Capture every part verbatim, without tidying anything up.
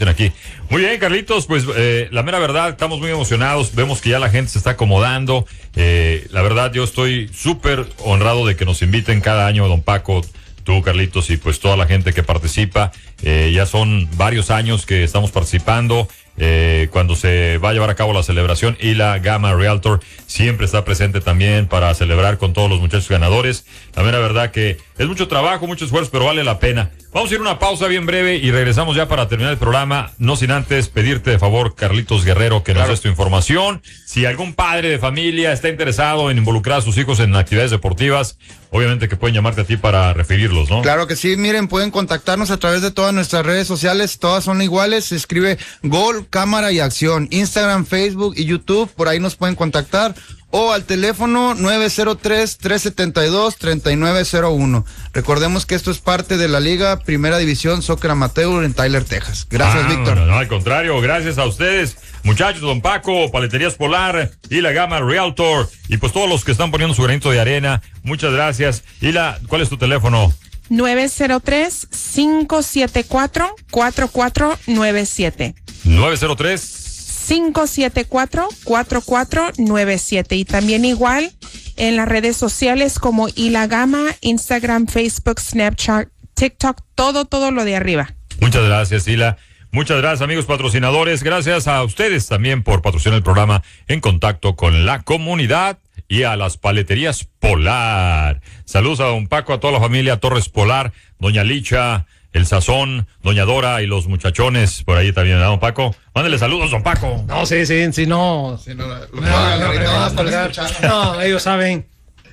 dicen aquí. Muy bien, Carlitos, pues eh, la mera verdad, estamos muy emocionados, vemos que ya la gente se está acomodando. Eh, la verdad, yo estoy súper honrado de que nos inviten cada año, don Paco, tú, Carlitos, y pues toda la gente que participa. Eh, ya son varios años que estamos participando. Eh, cuando se va a llevar a cabo la celebración, y la Gama Realtor siempre está presente también para celebrar con todos los muchachos ganadores. La mera verdad que es mucho trabajo, mucho esfuerzo, pero vale la pena. Vamos a ir a una pausa bien breve y regresamos ya para terminar el programa, no sin antes pedirte de favor, Carlitos Guerrero, que claro, nos des tu información. Si algún padre de familia está interesado en involucrar a sus hijos en actividades deportivas, obviamente que pueden llamarte a ti para referirlos, ¿no? Claro que sí, miren, pueden contactarnos a través de todas nuestras redes sociales, todas son iguales, se escribe Gol, Cámara y Acción, Instagram, Facebook y YouTube, por ahí nos pueden contactar, o al teléfono nueve cero tres, tres siete dos, tres nueve cero uno. Recordemos que esto es parte de la Liga Primera División Soccer Amateur en Tyler, Texas. Gracias, ah, Víctor. No, no, al contrario, gracias a ustedes, muchachos, don Paco, Paleterías Polar y la Gama Realtor, y pues todos los que están poniendo su granito de arena, muchas gracias. Y la, ¿cuál es tu teléfono? nueve cero tres, cinco siete cuatro, cuatro cuatro nueve siete. nueve cero tres, cinco siete cuatro, cuatro cuatro nueve siete. Y también igual en las redes sociales como Ila Gama, Instagram, Facebook, Snapchat, TikTok, todo, todo lo de arriba. Muchas gracias, Ila. Muchas gracias, amigos patrocinadores. Gracias a ustedes también por patrocinar el programa En Contacto con la Comunidad, y a las Paleterías Polar. Saludos a don Paco, a toda la familia Torres Polar, doña Licha, el Sazón, doña Dora y los muchachones por ahí también, ¿no, don Paco? Mándele saludos, don Paco. No, sí, sí, sí, no. Sí, no, no, no, no, no, no, no, ellos saben,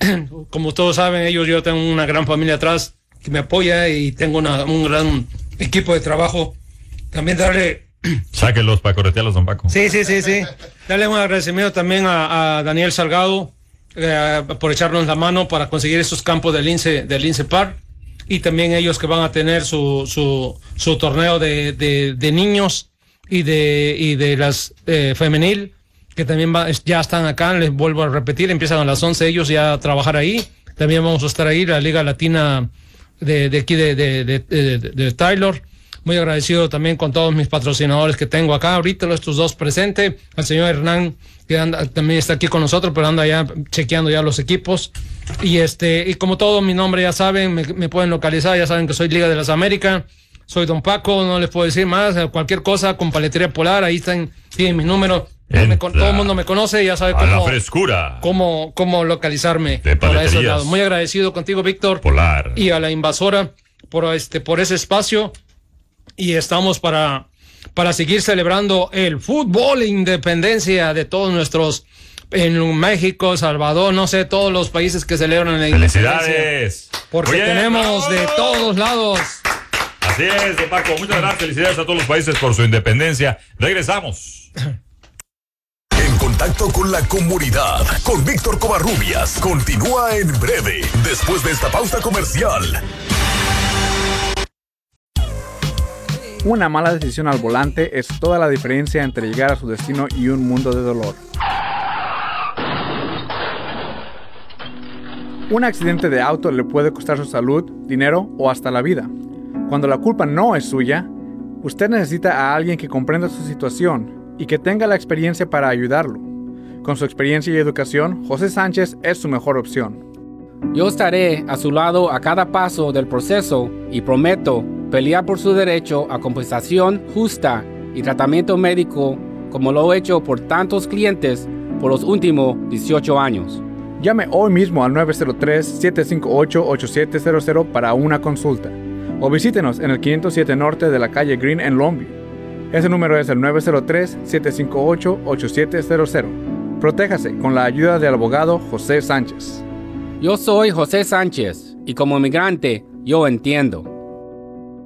como todos saben, ellos, yo tengo una gran familia atrás que me apoya y tengo una, un gran equipo de trabajo. También darle... Sáquenlos para corretearlos, don Paco. Sí, sí, sí, sí. Darle un agradecimiento también a, a Daniel Salgado eh, por echarnos la mano para conseguir estos campos del Lince, del Lince Park, y también ellos que van a tener su su, su torneo de, de, de niños y de y de las eh, femenil, que también va, ya están acá. Les vuelvo a repetir, empiezan a las once ellos ya a trabajar ahí. También vamos a estar ahí, la Liga Latina de, de aquí de, de, de, de, de, de Tyler. Muy agradecido también con todos mis patrocinadores que tengo acá ahorita, estos dos presentes, al señor Hernán, que anda, también está aquí con nosotros, pero anda ya chequeando ya los equipos. Y este, y como todo mi nombre ya saben, me, me pueden localizar, ya saben que soy Liga de las Américas, soy don Paco, no les puedo decir más, cualquier cosa con Paletería Polar, ahí están, tienen mis números, me, todo el mundo me conoce, ya sabe cómo, la frescura. cómo, cómo localizarme. De por ese lado. Muy agradecido contigo, Víctor. Polar. Y a la invasora por este, por ese espacio. Y estamos para, para seguir celebrando el fútbol e independencia de todos nuestros, en México, Salvador, no sé, todos los países que celebran la independencia. ¡Felicidades! Porque Bien, tenemos ¡bravo! de todos lados. Así es, don Paco, muchas gracias, felicidades a todos los países por su independencia. Regresamos. En Contacto con la Comunidad, con Víctor Covarrubias, continúa en breve, después de esta pausa comercial. Una mala decisión al volante es toda la diferencia entre llegar a su destino y un mundo de dolor. Un accidente de auto le puede costar su salud, dinero o hasta la vida. Cuando la culpa no es suya, usted necesita a alguien que comprenda su situación y que tenga la experiencia para ayudarlo. Con su experiencia y educación, José Sánchez es su mejor opción. Yo estaré a su lado a cada paso del proceso y prometo pelear por su derecho a compensación justa y tratamiento médico como lo he hecho por tantos clientes por los últimos dieciocho años. Llame hoy mismo al nueve cero tres, siete cinco ocho, ocho siete cero cero para una consulta o visítenos en el quinientos siete Norte de la calle Green en Longview. Ese número es el nueve cero tres, siete cinco ocho, ocho siete cero cero. Protéjase con la ayuda del abogado José Sánchez. Yo soy José Sánchez y como inmigrante yo entiendo.